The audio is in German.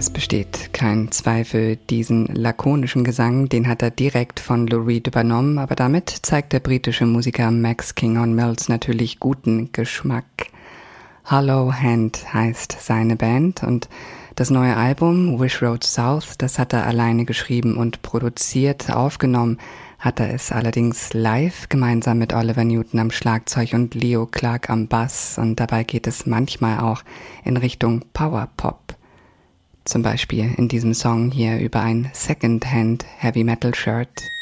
Es besteht kein Zweifel, diesen lakonischen Gesang, den hat er direkt von Lou Reed übernommen, aber damit zeigt der britische Musiker Max King-on-Mills natürlich guten Geschmack. Hollow Hand heißt seine Band und das neue Album Wish Road South, das hat er alleine geschrieben und produziert. Aufgenommen hat er es allerdings live, gemeinsam mit Oliver Newton am Schlagzeug und Leo Clark am Bass, und dabei geht es manchmal auch in Richtung Power-Pop. Zum Beispiel in diesem Song hier über ein Second-Hand Heavy Metal Shirt.